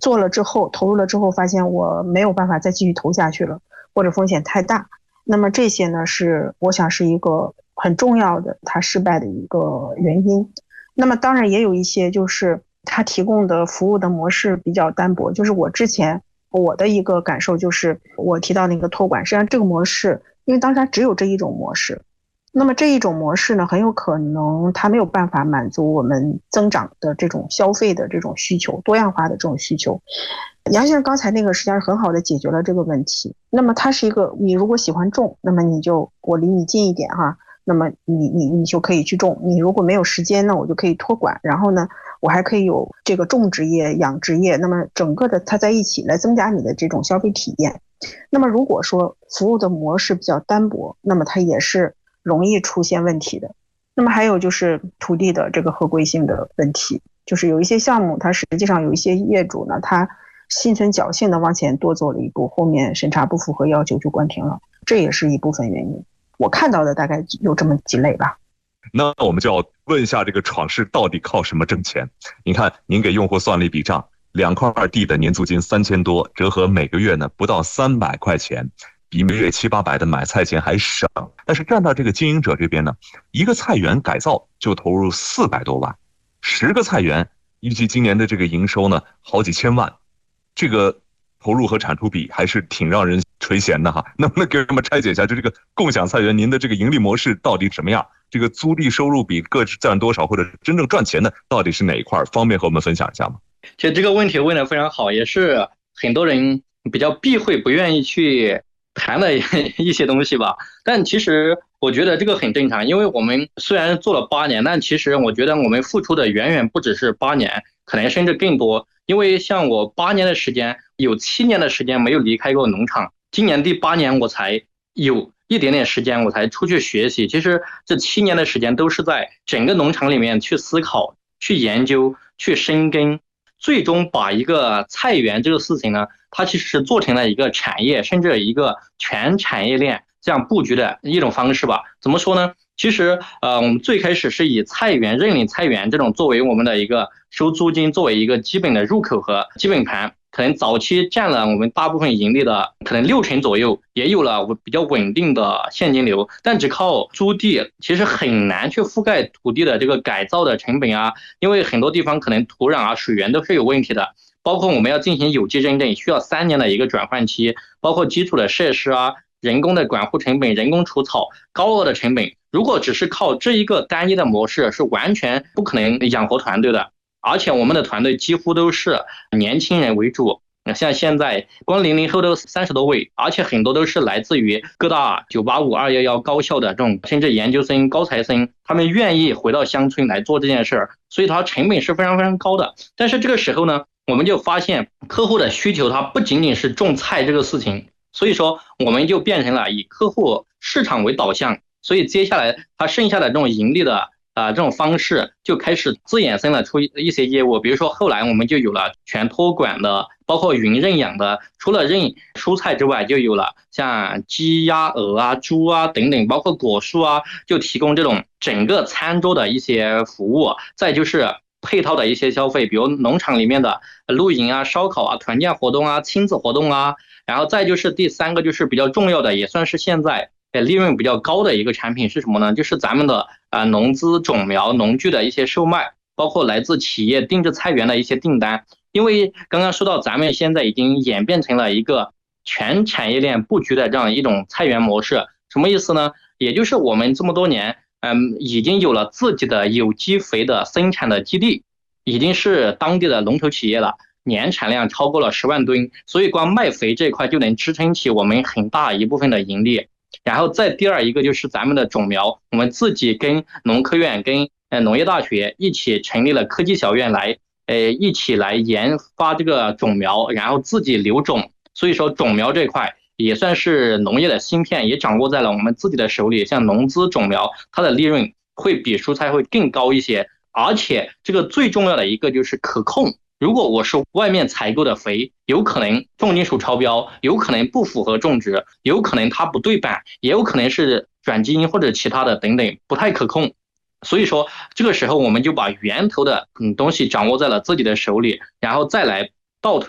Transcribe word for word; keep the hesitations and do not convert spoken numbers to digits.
做了之后，投入了之后，发现我没有办法再继续投下去了，或者风险太大。那么这些呢，是我想是一个很重要的它失败的一个原因。那么当然也有一些就是它提供的服务的模式比较单薄，就是我之前我的一个感受就是我提到那个托管，实际上这个模式，因为当时它只有这一种模式，那么这一种模式呢，很有可能它没有办法满足我们增长的这种消费的这种需求，多样化的这种需求。杨先生刚才那个实际上是很好的解决了这个问题。那么它是一个，你如果喜欢种，那么你就我离你近一点哈，那么你你你就可以去种。你如果没有时间呢，我就可以托管，然后呢，我还可以有这个种植业、养殖业，那么整个的它在一起来增加你的这种消费体验。那么如果说服务的模式比较单薄，那么它也是容易出现问题的。那么还有就是土地的这个合规性的问题，就是有一些项目它实际上有一些业主呢，他心存侥幸的往前多走了一步，后面审查不符合要求就关停了，这也是一部分原因。我看到的大概有这么几类吧。 那我们就要问一下，这个闯市到底靠什么挣钱？您看，您给用户算了一笔账，两块地的年租金三千多，折合每个月呢不到三百块钱，比每月七八百的买菜钱还省。但是站到这个经营者这边呢，一个菜园改造就投入四百多万，十个菜园预计今年的这个营收呢好几千万，这个投入和产出比还是挺让人垂涎的哈。能不能给我们拆解一下，就这个共享菜园您的这个盈利模式到底什么样？这个租地收入比各占多少，或者真正赚钱的到底是哪一块？方便和我们分享一下吗？ 其实这个问题问得非常好，也是很多人比较避讳不愿意去谈的一些东西吧。但其实我觉得这个很正常，因为我们虽然做了八年，但其实我觉得我们付出的远远不只是八年，可能甚至更多。因为像我八年的时间，有七年的时间没有离开过农场，今年第八年我才有一点点时间我才出去学习。其实这七年的时间都是在整个农场里面去思考、去研究、去深耕，最终把一个菜园这个事情呢，它其实是做成了一个产业，甚至一个全产业链这样布局的一种方式吧。怎么说呢？其实呃，我们最开始是以菜园、认领菜园这种作为我们的一个收租金，作为一个基本的入口和基本盘，可能早期占了我们大部分盈利的可能六成左右，也有了比较稳定的现金流。但只靠租地其实很难去覆盖土地的这个改造的成本啊，因为很多地方可能土壤啊、水源都是有问题的，包括我们要进行有机认证，需要三年的一个转换期，包括基础的设施啊、人工的管护成本、人工除草、高额的成本。如果只是靠这一个单一的模式，是完全不可能养活团队的。而且我们的团队几乎都是年轻人为主，像现在光零零后都三十多位，而且很多都是来自于各大九八五、二一一高校的这种甚至研究生、高材生，他们愿意回到乡村来做这件事儿，所以它成本是非常非常高的。但是这个时候呢，我们就发现客户的需求它不仅仅是种菜这个事情，所以说我们就变成了以客户市场为导向，所以接下来它剩下的这种盈利的啊、呃，这种方式就开始自衍生了出一些业务，比如说后来我们就有了全托管的，包括云认养的，除了认蔬菜之外，就有了像鸡鸭鹅啊、猪啊等等，包括果蔬啊，就提供这种整个餐桌的一些服务。再就是配套的一些消费，比如农场里面的露营啊、烧烤啊、团建活动啊、亲子活动啊，然后再就是第三个就是比较重要的，也算是现在利润比较高的一个产品是什么呢？就是咱们的啊农资种苗农具的一些售卖，包括来自企业定制菜园的一些订单。因为刚刚说到咱们现在已经演变成了一个全产业链布局的这样一种菜园模式，什么意思呢？也就是我们这么多年嗯已经有了自己的有机肥的生产的基地，已经是当地的龙头企业了，年产量超过了十万吨，所以光卖肥这一块就能支撑起我们很大一部分的盈利。然后再第二一个就是咱们的种苗，我们自己跟农科院、跟呃农业大学一起成立了科技小院来，呃一起来研发这个种苗，然后自己留种。所以说种苗这块也算是农业的芯片，也掌握在了我们自己的手里。像农资种苗，它的利润会比蔬菜会更高一些，而且这个最重要的一个就是可控。如果我是外面采购的肥，有可能重金属超标，有可能不符合种植，有可能它不对版，也有可能是转基因或者其他的等等，不太可控。所以说这个时候我们就把源头的嗯东西掌握在了自己的手里，然后再来倒推